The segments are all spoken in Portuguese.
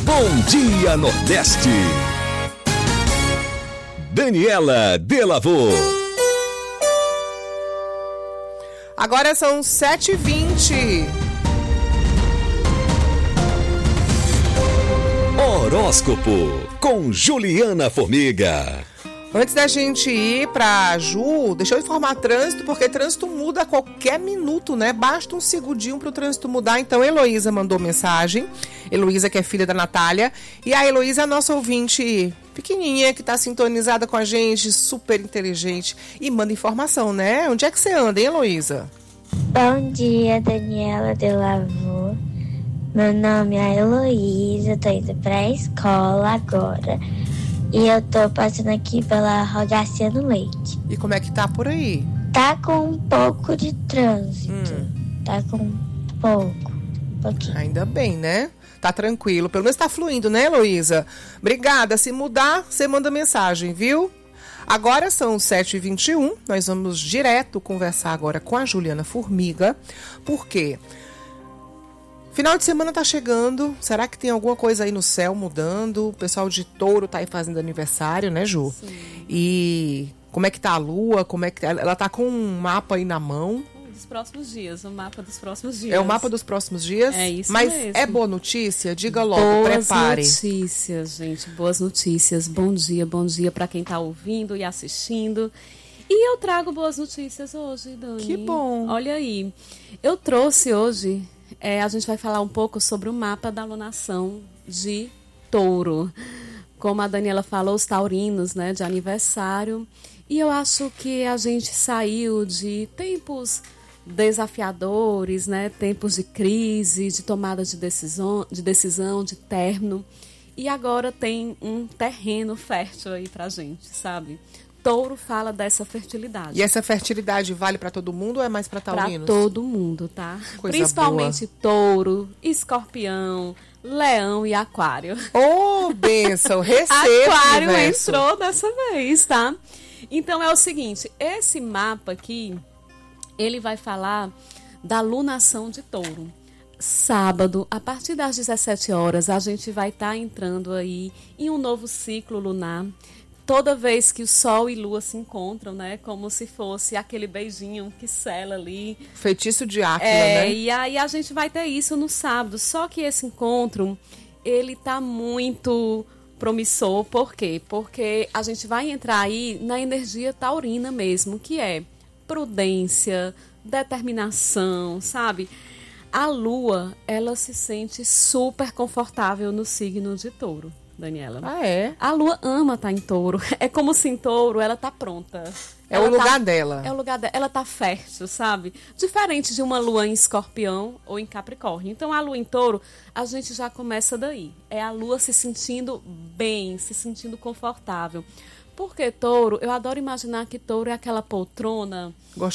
Bom Dia Nordeste. Daniela Delavô. Agora são 7h20. Horóscopo com Juliana Formiga. Antes da gente ir pra Ju, deixa eu informar trânsito, porque trânsito muda a qualquer minuto, né? Basta um segundinho pro trânsito mudar. Então, Heloísa mandou mensagem. Heloísa, que é filha da Natália. E a Heloísa é a nossa ouvinte pequenininha, que tá sintonizada com a gente, super inteligente. E manda informação, né? Onde é que você anda, hein, Heloísa? Bom dia, Daniela Delavô. Meu nome é Heloísa, tô indo pra escola agora. E eu tô passando aqui pela Rogaciano Leite. E como é que tá por aí? Tá com um pouco de trânsito. Tá com um pouquinho. Ainda bem, né? Tá tranquilo. Pelo menos tá fluindo, né, Heloísa? Obrigada. Se mudar, você manda mensagem, viu? Agora são 7h21. Nós vamos direto conversar agora com a Juliana Formiga. Por quê? Final de semana tá chegando. Será que tem alguma coisa aí no céu mudando? O pessoal de Touro tá aí fazendo aniversário, né, Ju? Sim. E como é que tá a lua? Como é que ela tá com um mapa aí na mão? Dos próximos dias, o mapa dos próximos dias. É o mapa dos próximos dias? É isso Mas mesmo. é boa notícia? Diga logo, boas prepare. Boas notícias, gente. Boas notícias. Bom dia para quem tá ouvindo e assistindo. E eu trago boas notícias hoje, Dani. Que bom. Olha aí. Eu trouxe hoje... a gente vai falar um pouco sobre o mapa da alunação de Touro. Como a Daniela falou, os taurinos, né, de aniversário. E eu acho que a gente saiu de tempos desafiadores, né, tempos de crise, de tomada de decisão, de término. E agora tem um terreno fértil aí pra gente, sabe? Touro fala dessa fertilidade. E essa fertilidade vale para todo mundo ou é mais para taurinos? Para todo mundo, tá? Coisa principalmente boa. Touro, Escorpião, Leão e Aquário. Ô, bênção, receba. Aquário universo. entrou dessa vez, tá? Então é o seguinte, esse mapa aqui, ele vai falar da lunação de Touro. Sábado, a partir das 17 horas, a gente vai estar entrando aí em um novo ciclo lunar. Toda vez que o Sol e Lua se encontram, né? Como se fosse aquele beijinho que sela ali. Feitiço de Áquila, né? E aí a gente vai ter isso no sábado. Só que esse encontro, ele tá muito promissor. Por quê? Porque a gente vai entrar aí na energia taurina mesmo, que é prudência, determinação, sabe? A Lua, ela se sente super confortável no signo de Touro. Daniela. Ah, é? A Lua ama estar em Touro. É como se em Touro ela tá pronta. É o lugar dela. É o lugar dela. Ela tá fértil, sabe? Diferente de uma Lua em Escorpião ou em Capricórnio. Então, a Lua em Touro, a gente já começa daí. É a Lua se sentindo bem, se sentindo confortável. Porque Touro, eu adoro imaginar que Touro é aquela poltrona...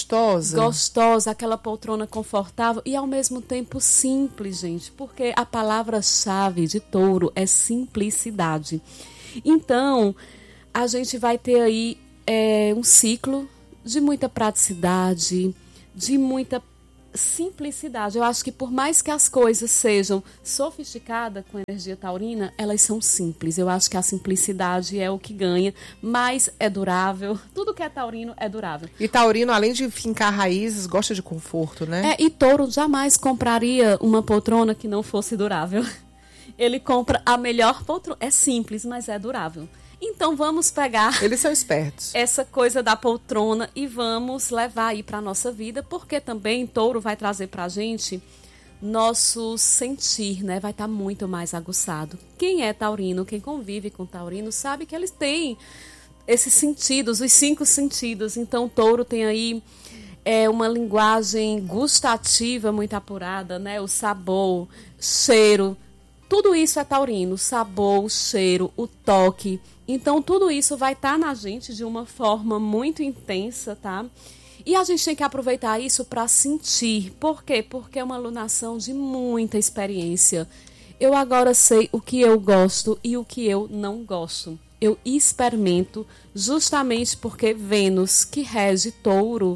Gostosa, aquela poltrona confortável e ao mesmo tempo simples, gente. Porque a palavra-chave de Touro é simplicidade. Então, a gente vai ter aí um ciclo de muita praticidade, de muita simplicidade. Eu acho que por mais que as coisas sejam sofisticadas com energia taurina, elas são simples. Eu acho que a simplicidade é o que ganha, mas é durável. Tudo que é taurino é durável. E taurino, além de fincar raízes, gosta de conforto, né? E Touro jamais compraria uma poltrona que não fosse durável. Ele compra a melhor poltrona. É simples, mas é durável. Então vamos pegar... Eles são espertos. Essa coisa da poltrona e vamos levar aí para a nossa vida, porque também Touro vai trazer para a gente nosso sentir, né? Vai estar muito mais aguçado. Quem é taurino, quem convive com taurino, sabe que eles têm esses sentidos, os 5 sentidos. Então Touro tem aí uma linguagem gustativa muito apurada, né? O sabor, cheiro... Tudo isso é taurino, o sabor, o cheiro, o toque. Então, tudo isso vai estar na gente de uma forma muito intensa, tá? E a gente tem que aproveitar isso para sentir. Por quê? Porque é uma alunação de muita experiência. Eu agora sei o que eu gosto e o que eu não gosto. Eu experimento justamente porque Vênus, que rege Touro,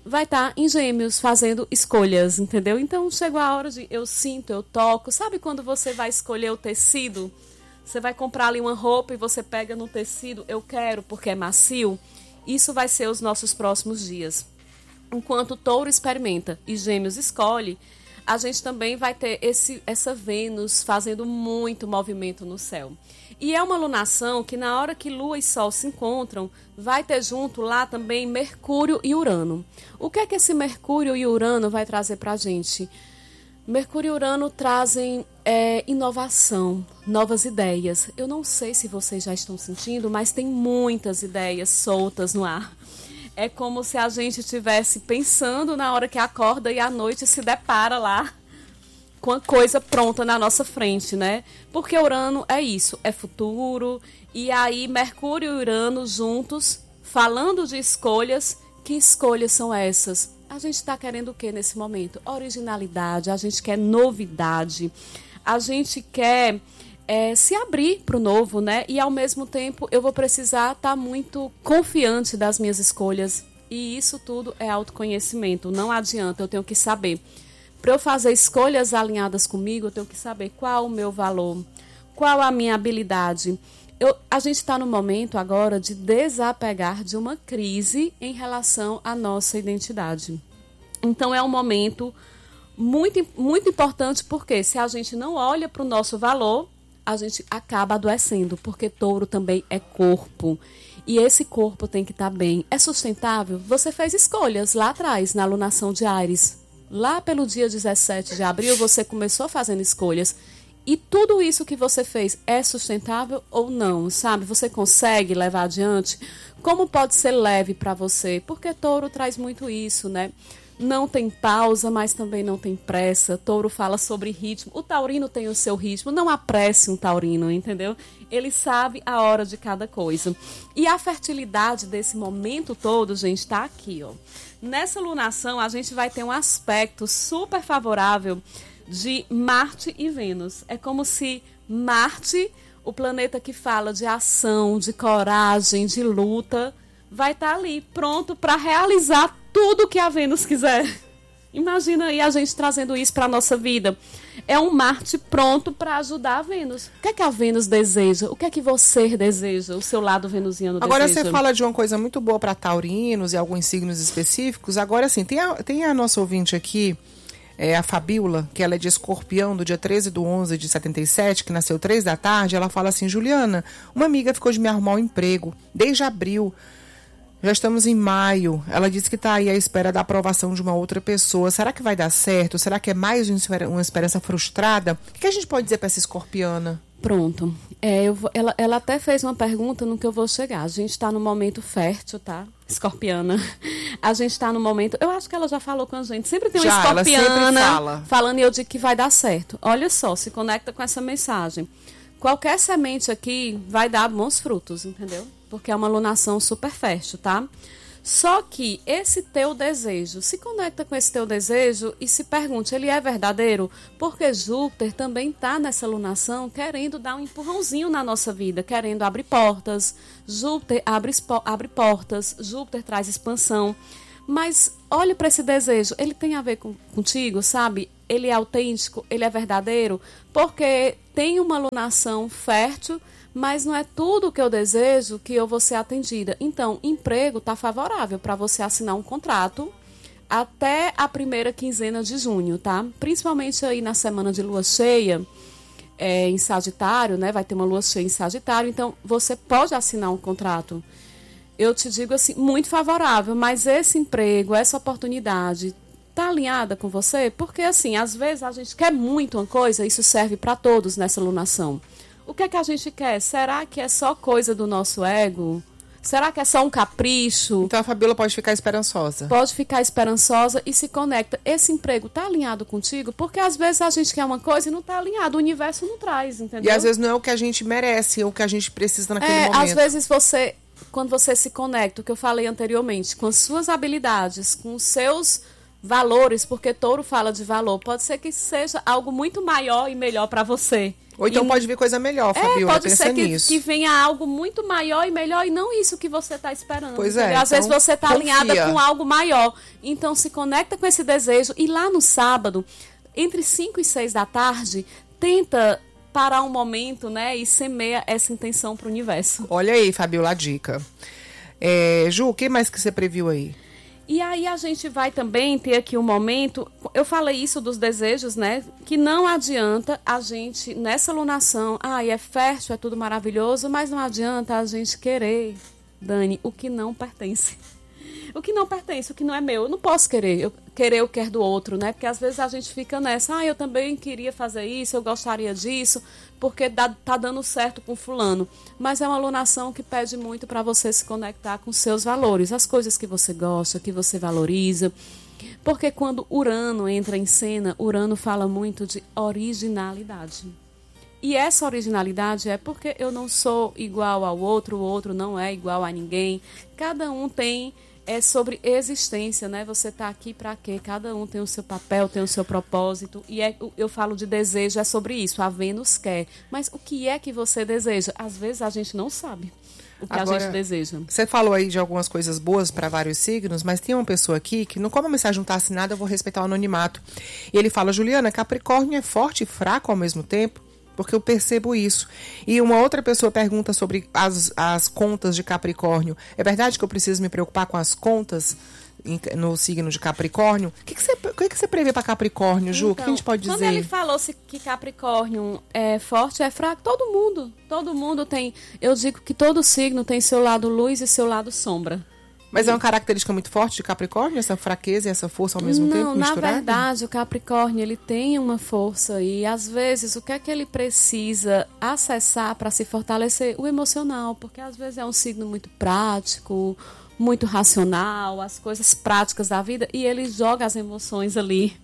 vai estar em Gêmeos fazendo escolhas, entendeu? Então chegou a hora de eu sinto, eu toco. Sabe quando você vai escolher o tecido? Você vai comprar ali uma roupa e você pega no tecido, eu quero porque é macio. Isso vai ser os nossos próximos dias. Enquanto Touro experimenta e Gêmeos escolhe, a gente também vai ter essa Vênus fazendo muito movimento no céu. E é uma lunação que na hora que Lua e Sol se encontram, vai ter junto lá também Mercúrio e Urano. O que é que esse Mercúrio e Urano vai trazer para a gente? Mercúrio e Urano trazem inovação, novas ideias. Eu não sei se vocês já estão sentindo, mas tem muitas ideias soltas no ar. É como se a gente estivesse pensando na hora que acorda e à noite se depara lá com a coisa pronta na nossa frente, né? Porque Urano é isso, é futuro. E aí Mercúrio e Urano juntos, falando de escolhas, que escolhas são essas? A gente está querendo o que nesse momento? Originalidade, a gente quer novidade, a gente quer se abrir para o novo, né? E ao mesmo tempo eu vou precisar estar muito confiante das minhas escolhas. E isso tudo é autoconhecimento, não adianta, eu tenho que saber. Para eu fazer escolhas alinhadas comigo, eu tenho que saber qual o meu valor, qual a minha habilidade. A gente está no momento agora de desapegar de uma crise em relação à nossa identidade. Então é um momento muito, muito importante, porque se a gente não olha para o nosso valor, a gente acaba adoecendo, porque Touro também é corpo. E esse corpo tem que estar bem. É sustentável? Você fez escolhas lá atrás, na alunação de Áries. Lá pelo dia 17 de abril, você começou fazendo escolhas. E tudo isso que você fez é sustentável ou não, sabe? Você consegue levar adiante? Como pode ser leve para você? Porque Touro traz muito isso, né? Não tem pausa, mas também não tem pressa. Touro fala sobre ritmo. O taurino tem o seu ritmo. Não apresse um taurino, entendeu? Ele sabe a hora de cada coisa. E a fertilidade desse momento todo, gente, está aqui, ó. Nessa lunação, a gente vai ter um aspecto super favorável de Marte e Vênus. É como se Marte, o planeta que fala de ação, de coragem, de luta, vai estar ali pronto para realizar tudo que a Vênus quiser. Imagina aí a gente trazendo isso para a nossa vida. É um Marte pronto para ajudar a Vênus. O que é a Vênus deseja? O que é que você deseja? O seu lado venusiano Agora deseja? você fala de uma coisa muito boa para taurinos e alguns signos específicos. Agora sim, tem a nossa ouvinte aqui, a Fabíola, que ela é de Escorpião, do dia 13/11 de 77, que nasceu 3 da tarde. Ela fala assim: Juliana, uma amiga ficou de me arrumar um emprego desde abril. Já estamos em maio. Ela disse que está aí à espera da aprovação de uma outra pessoa. Será que vai dar certo? Será que é mais uma esperança frustrada? O que a gente pode dizer para essa escorpiana? Pronto. Ela até fez uma pergunta no que eu vou chegar. A gente está no momento fértil, tá? Escorpiana. A gente está no momento... Eu acho que ela já falou com a gente. Sempre tem uma escorpiana falando e eu digo que vai dar certo. Olha só, se conecta com essa mensagem. Qualquer semente aqui vai dar bons frutos, entendeu? Porque é uma lunação super fértil, tá? Só que esse teu desejo, se conecta com esse teu desejo e se pergunte, ele é verdadeiro? Porque Júpiter também está nessa lunação querendo dar um empurrãozinho na nossa vida, querendo abrir portas. Júpiter abre portas, Júpiter traz expansão. Mas olha para esse desejo, ele tem a ver contigo, sabe? Ele é autêntico, ele é verdadeiro, porque tem uma lunação fértil, mas não é tudo que eu desejo que eu vou ser atendida. Então, emprego está favorável para você assinar um contrato até a primeira quinzena de junho, tá? Principalmente aí na semana de lua cheia, em Sagitário, né? Vai ter uma lua cheia em Sagitário, então você pode assinar um contrato. Eu te digo assim, muito favorável, mas esse emprego, essa oportunidade, está alinhada com você? Porque assim, às vezes a gente quer muito uma coisa, isso serve para todos nessa lunação. O que é que a gente quer? Será que é só coisa do nosso ego? Será que é só um capricho? Então a Fabíola pode ficar esperançosa. Pode ficar esperançosa e se conecta. Esse emprego está alinhado contigo? Porque às vezes a gente quer uma coisa e não está alinhado. O universo não traz, entendeu? E às vezes não é o que a gente merece, é o que a gente precisa naquele momento. Às vezes quando você se conecta, o que eu falei anteriormente, com as suas habilidades, com os seus valores, porque touro fala de valor. Pode ser que seja algo muito maior e melhor para você. Ou então pode vir coisa melhor, Fabiola, pode pensa ser nisso. que venha algo muito maior e melhor e não isso que você está esperando. Pois é, Às vezes você está confia. alinhada com algo maior. Então se conecta com esse desejo e lá no sábado, entre 5 e 6 da tarde, tenta parar um momento, né, e semeia essa intenção para o universo. Olha aí, Fabiola, a dica. Ju, o que mais que você previu aí? E aí a gente vai também ter aqui um momento, eu falei isso dos desejos, né? Que não adianta a gente, nessa lunação, é fértil, é tudo maravilhoso, mas não adianta a gente querer, Dani, o que não pertence. O que não pertence, o que não é meu. Eu não posso querer, eu quero do outro, né? Porque às vezes a gente fica nessa, eu também queria fazer isso, eu gostaria disso, porque tá dando certo com fulano. Mas é uma alunação que pede muito para você se conectar com seus valores, as coisas que você gosta, que você valoriza. Porque quando Urano entra em cena, Urano fala muito de originalidade. E essa originalidade é porque eu não sou igual ao outro, o outro não é igual a ninguém. Cada um tem... É sobre existência, né? Você está aqui para quê? Cada um tem o seu papel, tem o seu propósito. E eu falo de desejo, é sobre isso. A Vênus quer. Mas o que é que você deseja? Às vezes a gente não sabe o que agora, a gente deseja. Você falou aí de algumas coisas boas para vários signos, mas tem uma pessoa aqui que, como a mensagem não está assinada, eu vou respeitar o anonimato. E ele fala, Juliana, Capricórnio é forte e fraco ao mesmo tempo? Porque eu percebo isso. E uma outra pessoa pergunta sobre as contas de Capricórnio. É verdade que eu preciso me preocupar com as contas no signo de Capricórnio? O que você prevê para Capricórnio, Ju? O que a gente pode dizer? Quando ele falou que Capricórnio é forte, é fraco, todo mundo tem... Eu digo que todo signo tem seu lado luz e seu lado sombra. Mas é uma característica muito forte de Capricórnio, essa fraqueza e essa força ao mesmo tempo misturada? Não, na verdade, o Capricórnio, ele tem uma força e, às vezes, o que é que ele precisa acessar para se fortalecer? O emocional, porque, às vezes, é um signo muito prático, muito racional, as coisas práticas da vida, e ele joga as emoções ali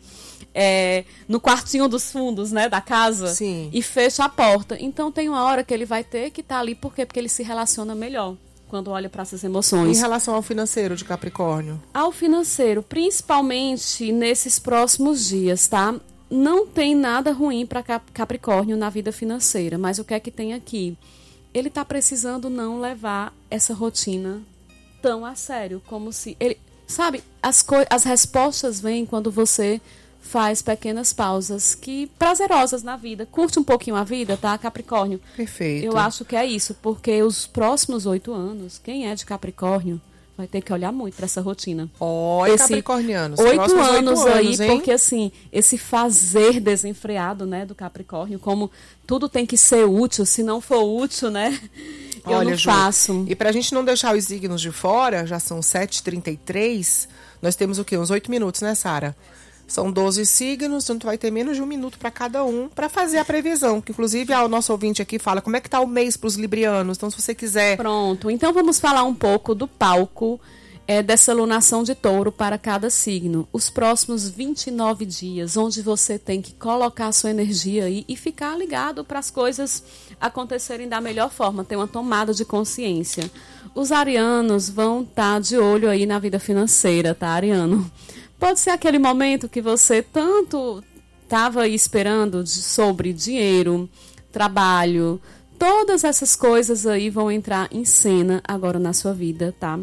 no quartinho dos fundos, né, da casa. Sim. E fecha a porta. Então, tem uma hora que ele vai ter que estar ali, por quê? Porque ele se relaciona melhor quando olha para essas emoções. Em relação ao financeiro de Capricórnio? Ao financeiro, principalmente nesses próximos dias, tá? Não tem nada ruim para Capricórnio na vida financeira, mas o que é que tem aqui? Ele está precisando não levar essa rotina tão a sério, como se... Sabe, as respostas vêm quando você faz pequenas pausas prazerosas na vida. Curte um pouquinho a vida, tá, Capricórnio? Perfeito. Eu acho que é isso, porque os próximos 8 anos, quem é de Capricórnio vai ter que olhar muito para essa rotina. Olha, capricornianos. 8 anos aí, hein? porque assim, esse fazer desenfreado, né, do Capricórnio, como tudo tem que ser útil, se não for útil, né, eu não faço. E pra gente não deixar os signos de fora, já são 7h33, nós temos o quê? Uns 8 minutos, né, Sara? São 12 signos, então tu vai ter menos de 1 minuto para cada um para fazer a previsão. Que inclusive o nosso ouvinte aqui fala como é que tá o mês para os librianos. Então, se você quiser... Pronto, então vamos falar um pouco do palco dessa lunação de touro para cada signo. Os próximos 29 dias, onde você tem que colocar a sua energia aí e ficar ligado para as coisas acontecerem da melhor forma, ter uma tomada de consciência. Os arianos vão estar de olho aí na vida financeira, tá, ariano? Pode ser aquele momento que você tanto estava esperando sobre dinheiro, trabalho, todas essas coisas aí vão entrar em cena agora na sua vida, tá?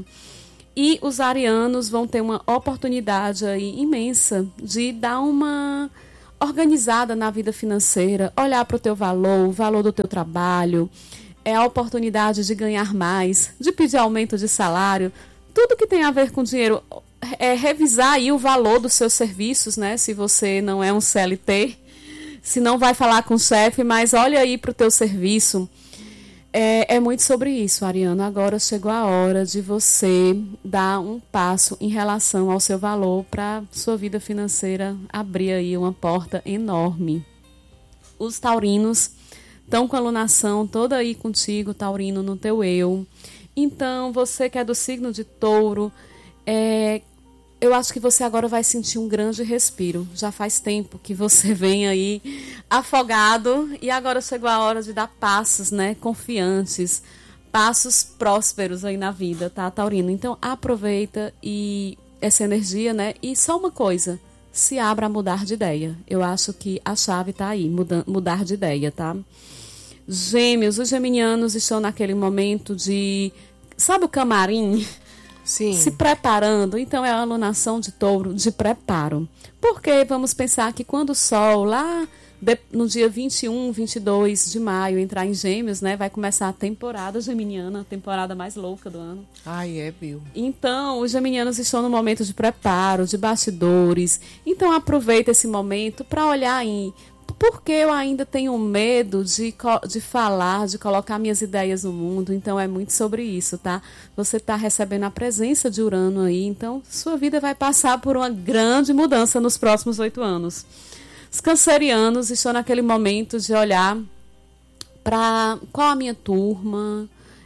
E os arianos vão ter uma oportunidade aí imensa de dar uma organizada na vida financeira, olhar para o teu valor, o valor do teu trabalho, a oportunidade de ganhar mais, de pedir aumento de salário, tudo que tem a ver com dinheiro. Revisar aí o valor dos seus serviços, né? Se você não é um CLT, se não vai falar com o chefe, mas olha aí para o teu serviço. É muito sobre isso, Ariano. Agora chegou a hora de você dar um passo em relação ao seu valor para sua vida financeira abrir aí uma porta enorme. Os taurinos estão com a alunação toda aí contigo, taurino, no teu eu. Então, você que é do signo de touro, eu acho que você agora vai sentir um grande respiro. Já faz tempo que você vem aí afogado e agora chegou a hora de dar passos, né, confiantes, passos prósperos aí na vida, tá, taurino? Então aproveita e essa energia, né? E só uma coisa, se abra a mudar de ideia. Eu acho que a chave está aí, mudar de ideia, tá? Gêmeos, os geminianos estão naquele momento de, sabe o camarim? Sim. Se preparando. Então é a alunação de Touro de preparo. Porque vamos pensar que quando o Sol lá no dia 21, 22 de maio entrar em Gêmeos, né, vai começar a temporada geminiana, a temporada mais louca do ano. Ai, é, Bill. Então, os geminianos estão no momento de preparo, de bastidores. Então, aproveita esse momento para olhar em por que eu ainda tenho medo de falar, de colocar minhas ideias no mundo. Então, é muito sobre isso, tá? Você está recebendo a presença de Urano aí, então sua vida vai passar por uma grande mudança nos próximos 8 anos. Os cancerianos estão naquele momento de olhar para qual a minha turma,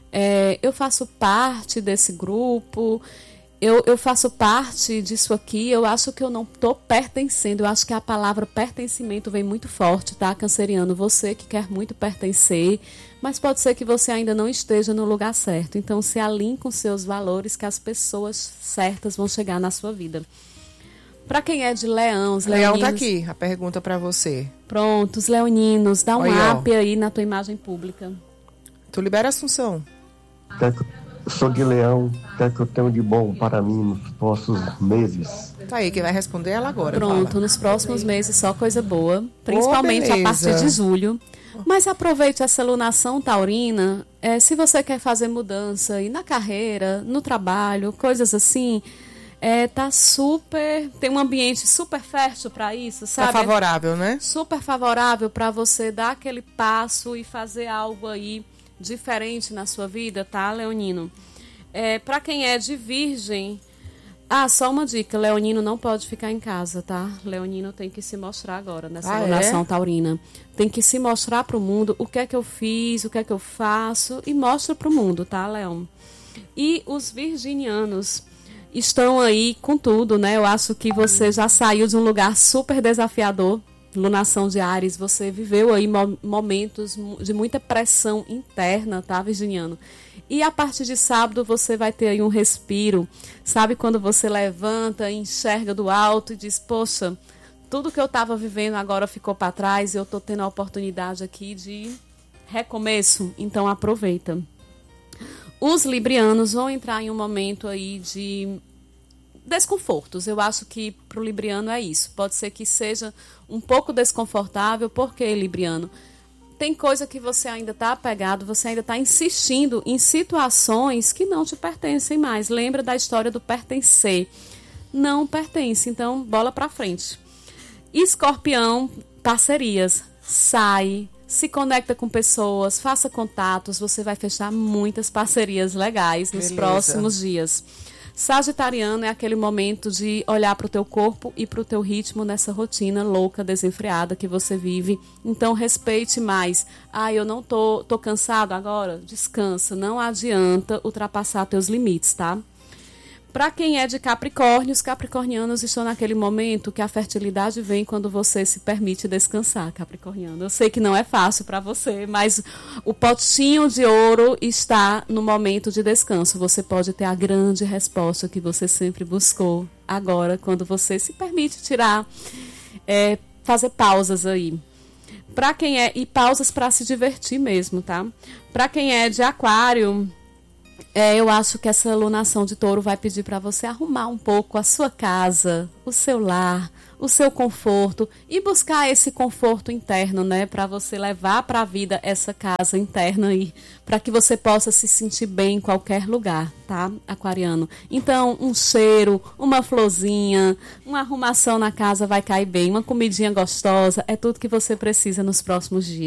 eu faço parte desse grupo, eu faço parte disso aqui, eu acho que eu não estou pertencendo, eu acho que a palavra pertencimento vem muito forte, tá, canceriano? Você que quer muito pertencer, mas pode ser que você ainda não esteja no lugar certo. Então, se alinhe com seus valores, que as pessoas certas vão chegar na sua vida. Para quem é de Leão, os leoninos... Leão tá aqui, a pergunta para você. Pronto, os leoninos, dá um Oi, up aí na tua imagem pública. Tu libera, Assunção. Eu sou de Leão, o que é que eu tenho de bom para mim nos próximos meses? Tá aí, quem vai responder ela agora. Pronto, fala. nos próximos meses só coisa boa, principalmente a beleza. partir de julho. Mas aproveite essa lunação taurina, se você quer fazer mudança aí na carreira, no trabalho, coisas assim... tá super, tem um ambiente super fértil para isso, sabe? Tá favorável, né? Super favorável para você dar aquele passo e fazer algo aí diferente na sua vida, tá, Leonino? Para quem é de Virgem, só uma dica, Leonino não pode ficar em casa, tá? Leonino tem que se mostrar agora nessa lunação taurina. Tem que se mostrar para o mundo o que é que eu fiz, o que é que eu faço e mostra para o mundo, tá, Leão? E os virginianos estão aí com tudo, né? Eu acho que você já saiu de um lugar super desafiador, lunação de Áries, você viveu aí momentos de muita pressão interna, tá, virginiano? E a partir de sábado você vai ter aí um respiro, sabe quando você levanta, enxerga do alto e diz, poxa, tudo que eu estava vivendo agora ficou para trás e eu estou tendo a oportunidade aqui de recomeço, então aproveita. Os librianos vão entrar em um momento aí de desconfortos. Eu acho que para o libriano é isso. Pode ser que seja um pouco desconfortável, porque, libriano, tem coisa que você ainda está apegado, você ainda está insistindo em situações que não te pertencem mais. Lembra da história do pertencer. Não pertence, então bola para frente. Escorpião, parcerias. Sai, se conecta com pessoas, faça contatos, você vai fechar muitas parcerias legais nos próximos dias. Sagitariano é aquele momento de olhar para o teu corpo e para o teu ritmo nessa rotina louca, desenfreada que você vive. Então, respeite mais. Eu não tô cansado agora? Descansa, não adianta ultrapassar teus limites, tá? Para quem é de Capricórnio, os capricornianos estão naquele momento que a fertilidade vem quando você se permite descansar, capricorniano. Eu sei que não é fácil para você, mas o potinho de ouro está no momento de descanso. Você pode ter a grande resposta que você sempre buscou agora, quando você se permite tirar, fazer pausas aí. Para quem e pausas para se divertir mesmo, tá? Para quem é de Aquário... eu acho que essa lunação de Touro vai pedir para você arrumar um pouco a sua casa, o seu lar, o seu conforto e buscar esse conforto interno, né? Para você levar para a vida essa casa interna aí, para que você possa se sentir bem em qualquer lugar, tá, aquariano? Então, um cheiro, uma florzinha, uma arrumação na casa vai cair bem, uma comidinha gostosa, é tudo que você precisa nos próximos dias.